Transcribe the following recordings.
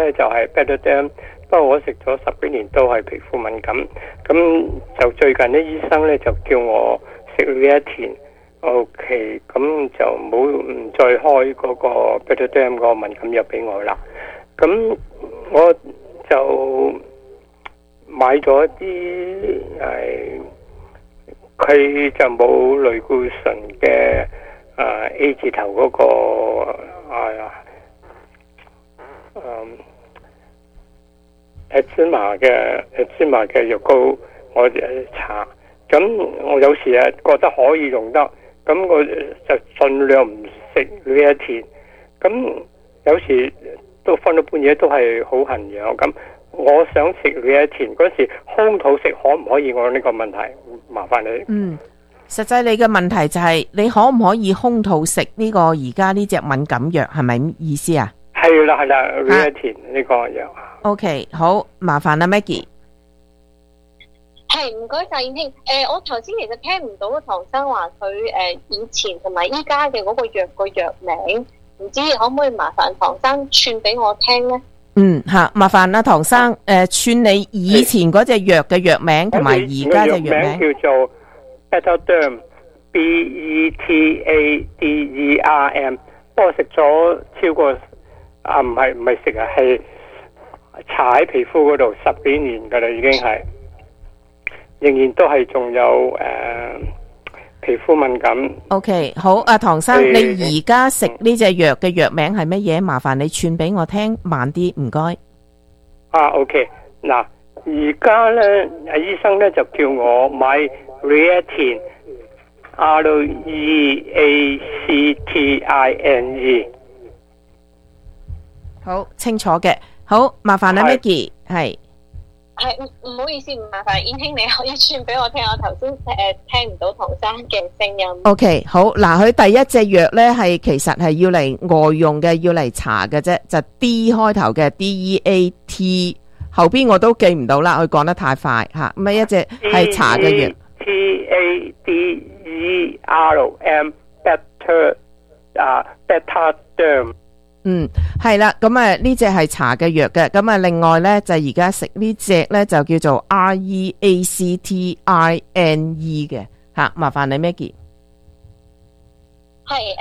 咧就係 Betadine， 不過我食咗10幾年都係皮膚敏感，咁就最近啲醫生咧就叫我食Liatin。OK， 咁就唔再開嗰個 Betadine 個敏感藥俾我啦。咁我就買咗啲佢就冇類固醇嘅A 字頭嗰個芝麻嘅藥膏，我搽。咁我有時覺得可以用得，咁我就盡量唔食呢一天。咁有時都瞓到半夜都係好痕癢。咁我想食呢一天嗰時空肚食可唔可以？我呢個問題麻煩你。 實際你嘅問題就係你可唔可以空肚食呢個而家呢隻敏感藥，係咪意思啊？係啦呢一天呢個藥。 OK， 好，麻煩啦 Maggie。 係，唔該晒燕兄。我頭先其實聽唔到唐生話佢以前同埋依家嘅嗰個藥個藥名，唔知可唔可以麻煩唐生串俾我聽咧？ 麻煩啦，唐生，串你以前嗰隻藥嘅藥名同埋而家隻藥名。 叫做 Betadine Betadine， 不過食咗超過唔係食啊，係搽喺皮膚嗰度10幾年噶啦，已經係。仍然都係仲有皮膚敏感。 OK， 好，唐生，你而家食呢隻藥嘅藥名係乜嘢？麻煩你串俾我聽，慢啲，唔該。 OK， 嗱，而家咧，醫生咧就叫我買 Reactine Reactine。 好清楚嘅，好麻煩啦 Maggie， 係。 唔好意思，唔麻煩燕兄，你可以串俾我聽，我頭先聽唔到唐生嘅聲音。 OK， 好，嗱，佢第一隻藥咧係其實係要嚟外用嘅，要嚟搽嘅啫，就 D 開頭嘅 DEAT， 後邊我都記唔到啦，佢講得太快吓，咁一隻係搽嘅藥。 Betadine。 係啦，咁呢隻係搽嘅藥嘅，咁另外咧就而家食呢隻咧就叫做 Reactine 嘅吓，麻煩你 Maggie。 係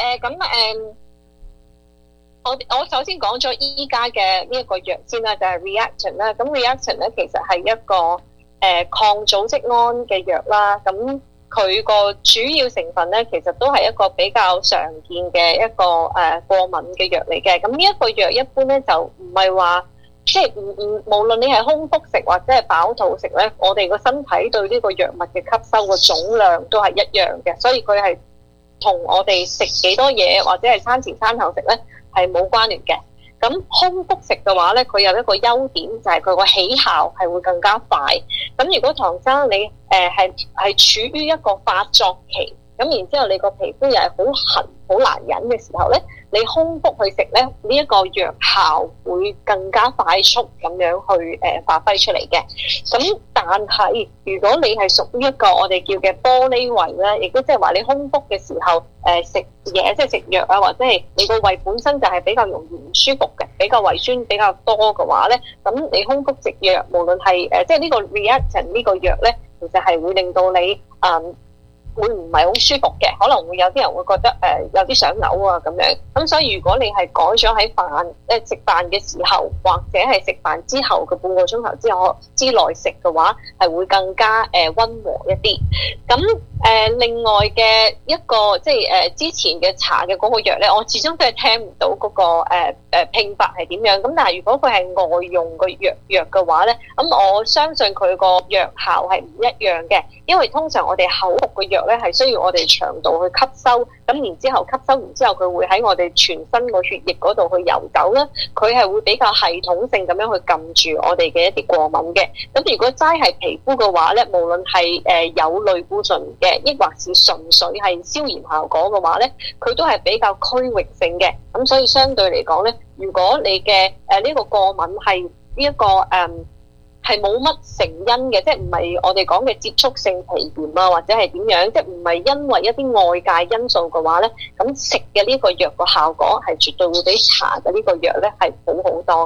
我首先講咗依家嘅呢一個藥先啦，就係 Reactine 啦。咁 Reactine 咧其實係一個抗組織胺嘅藥啦，咁。佢個主要成分咧，其實都係一個比較常見嘅一個過敏嘅藥嚟嘅。咁呢一個藥一般咧就唔係話，即係無論你係空腹食或者係飽肚食咧，我哋個身體對呢個藥物嘅吸收個總量都係一樣嘅，所以佢係同我哋食幾多嘢或者係餐前餐後食咧係冇關聯嘅。咁空腹食嘅話咧，佢有一個優點就係佢個起效係會更加快。咁如果唐生你係處於一個發作期，咁然之後你個皮膚又係好痕好難忍嘅時候咧，你空腹去食咧，呢一個藥效會更加快速咁樣去發揮出嚟嘅。咁但係如果你係屬於一個我哋叫嘅玻璃胃咧，亦都即係話你空腹嘅時候食嘢，即係食藥啊，或者係你個胃本身就係比較容易唔舒服嘅，比較胃酸比較多嘅話咧，咁你空腹食藥，無論係即係呢個 Reactine 呢個藥咧，其實係會令到你會唔係好舒服嘅，可能會有啲人會覺得有啲想嘔啊咁樣。咁所以如果你係改咗喺食飯嘅時候，或者係食飯之後嘅半個鐘頭之內食嘅話，係會更加溫和一啲。咁另外嘅一個即係之前嘅搽嘅嗰個藥咧，我始終都係聽唔到嗰個拼法係點樣。咁但係如果佢係外用嘅藥嘅話咧，咁我相信佢個藥效係唔一樣嘅，因為通常我哋口服嘅藥咧係需要我哋腸道去吸收，咁然之後吸收完之後佢會喺我哋全身個血液嗰度去游走啦，佢係會比較系統性咁樣去撳住我哋嘅一啲過敏嘅。咁如果齋係皮膚嘅話咧，無論係有類固醇嘅，抑或是純粹係消炎效果嘅話咧，佢都係比較區域性嘅。咁所以相對嚟講咧，如果你嘅呢個過敏係呢一個係冇乜成因嘅，即係唔係我哋講嘅接觸性皮炎啊，或者係點樣，即係唔係因為一啲外界因素嘅話咧，咁食嘅呢個藥個效果係絕對會比搽嘅呢個藥咧係好好多嘅。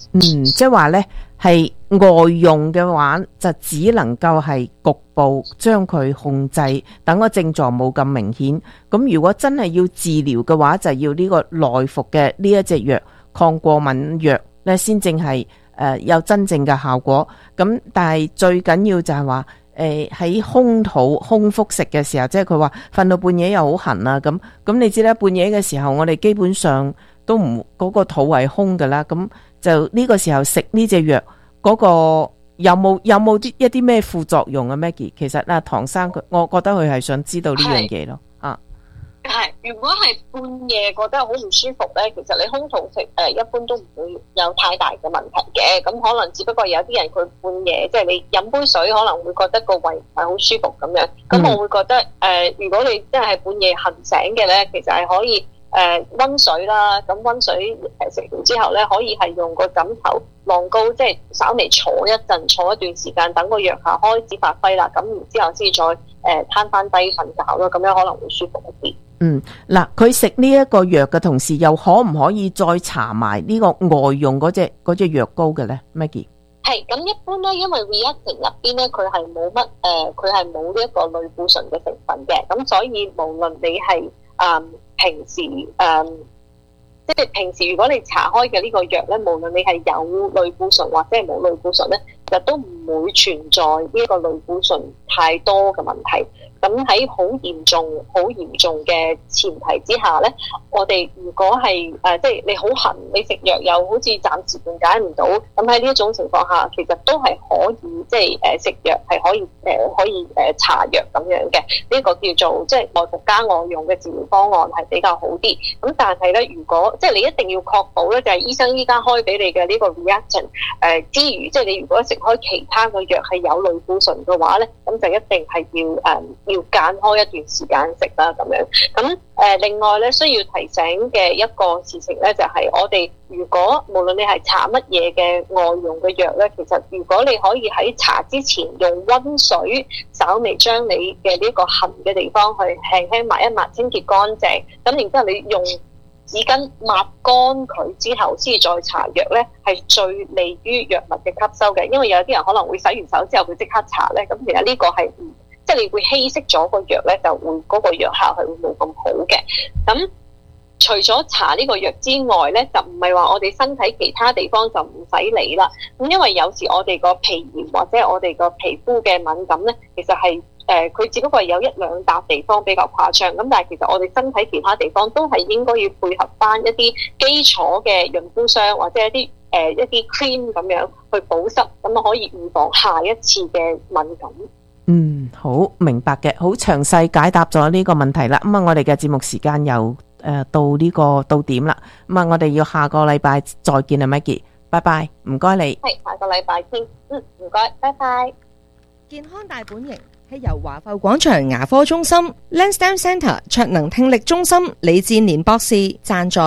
即係話咧係外用嘅話，就只能夠係局部將佢控制，等個症狀冇咁明顯。咁如果真係要治療嘅話，就要呢個內服嘅呢一隻藥抗過敏藥咧，先正係有真正嘅效果。咁但係最緊要就係話喺空肚空腹食嘅時候，即係佢話瞓到半夜又好痕啊，咁你知啦，半夜嘅時候我哋基本上都唔嗰個肚係空噶啦，咁就呢個時候食呢隻藥嗰個有冇一啲咩副作用啊 Maggie？ 其實唐生我覺得佢係想知道呢樣嘢咯。 係，如果係半夜覺得好唔舒服咧，其實你空肚食一般都唔會有太大嘅問題嘅。咁可能只不過有啲人佢半夜即係你飲杯水可能會覺得個胃唔係好舒服咁樣。咁我會覺得如果你真係半夜痕醒嘅咧，其實係可以温水啦。咁温水食完之後咧，可以係用個枕頭晾高，即係稍微坐一陣，坐一段時間，等個藥效開始發揮啦。咁然之後先再攤翻低瞓覺咯，咁樣可能會舒服一啲。 嗱，佢食呢一個藥嘅同時，又可唔可以再搽埋呢個外用嗰隻藥膏嘅咧 ，Maggie？ 係， 咁一般咧，因為 Reactine 入邊咧，佢係冇乜佢係冇呢一個類固醇嘅成分嘅，咁所以無論你係平時即係平時如果你搽開嘅呢個藥咧，無論你係有類固醇或者係冇類固醇咧，其實都唔會存在呢個類固醇太多嘅問題。咁喺好嚴重嘅前提之下咧，我哋如果係即係你好痕，你食藥又好似暫時緩解唔到，咁喺呢一種情況下，其實都係可以即係食藥係可以搽藥咁樣嘅。呢個叫做即係內服加外用嘅治療方案係比較好啲。咁但係咧，如果即係你一定要確保咧，就係醫生依家開俾你嘅呢個 Reactine 之餘，即係你如果食開其他嘅藥係有類固醇嘅話咧，咁就一定係要間開一段時間食啦咁樣。咁另外咧，需要提醒嘅一個事情咧，就係我哋如果無論你係搽乜嘢嘅外用嘅藥咧，其實如果你可以喺搽之前用溫水稍微將你嘅呢個痕嘅地方去輕輕抹一抹，清潔乾淨，咁然之後你用紙巾抹乾佢之後先再搽藥咧，係最利於藥物嘅吸收嘅。因為有啲人可能會洗完手之後佢即刻搽咧，咁其實呢個係即係你會稀釋咗個藥咧，就會嗰個藥效係會冇咁好嘅。咁除咗搽呢個藥之外咧，就唔係話我哋身體其他地方就唔使理啦。咁因為有時我哋個皮炎或者我哋個皮膚嘅敏感咧，其實係佢只不過係有一兩笪地方比較誇張。咁但係其實我哋身體其他地方都係應該要配合翻一啲基礎嘅潤膚霜或者一啲cream 咁樣去保濕，咁啊可以預防下一次嘅敏感。 好明白嘅，好詳細解答咗呢個問題啦。咁我哋嘅節目時間又到點啦。咁我哋要下個禮拜再見啊 Maggie， 拜拜，唔該你。 係下個禮拜見，唔該，拜拜。 健康大本營係由華埠廣場牙科中心 Lansdowne Centre 卓能聽力中心李志年博士贊助。